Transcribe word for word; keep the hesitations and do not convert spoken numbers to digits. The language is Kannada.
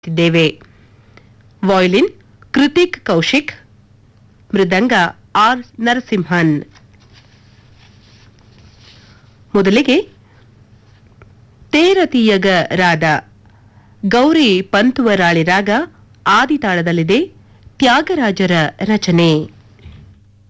ಿದ್ದೇವೆ ವಾಯ್ಲಿನ್ ಕೃತಿಕ್ ಕೌಶಿಕ್, ಮೃದಂಗ ಆರ್ ನರಸಿಂಹನ್. ಮೊದಲಿಗೆ ತೇರತೀಯಗ ರಾದ ಗೌರಿ ಪಂತುವರಾಳಿ ರಾಗ ಆದಿತಾಳದಲ್ಲಿದೆ, ತ್ಯಾಗರಾಜರ ರಚನೆ.